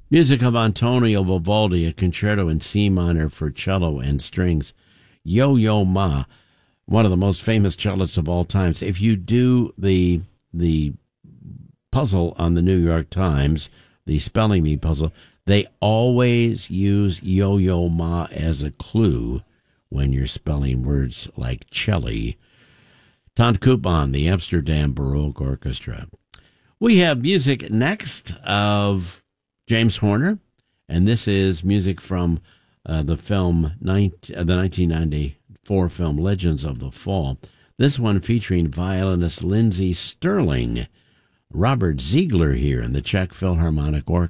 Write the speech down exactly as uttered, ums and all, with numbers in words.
Music of Antonio Vivaldi, a concerto in C minor for cello and strings. Yo-Yo Ma, one of the most famous cellists of all times. If you do the the puzzle on the New York Times, the spelling bee puzzle, they always use Yo-Yo Ma as a clue when you're spelling words like celli. Ton Koopman, the Amsterdam Baroque Orchestra. We have music next of James Horner, and this is music from uh, the film, nineteen, uh, the nineteen ninety-four film Legends of the Fall. This one featuring violinist Lindsey Stirling. Robert Ziegler here in the Czech Philharmonic Orchestra.